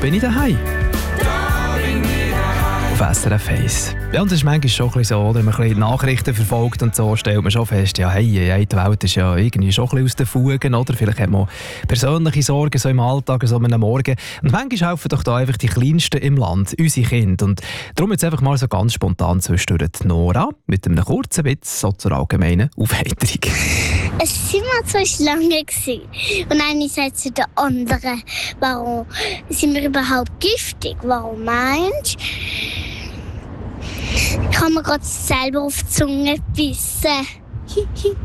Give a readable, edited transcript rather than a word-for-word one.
bin ich daheim. Auf SRF 1. Ja, und das ist manchmal schon ein bisschen so, oder? Wenn man ein bisschen Nachrichten verfolgt und so, stellt man schon fest, ja, hey, die Welt ist ja irgendwie schon ein bisschen aus den Fugen, oder? Vielleicht hat man persönliche Sorgen so im Alltag, so am Morgen. Und manchmal helfen doch da einfach die Kleinsten im Land, unsere Kinder. Und darum jetzt einfach mal so ganz spontan zwischendurch Nora mit einem kurzen Witz so zur allgemeinen Aufheiterung. Es waren immer 2 Schlangen. Und eine sagt zu der anderen, warum sind wir überhaupt giftig? Warum meinst du? Ich habe mir gerade selber auf die Zunge gebissen.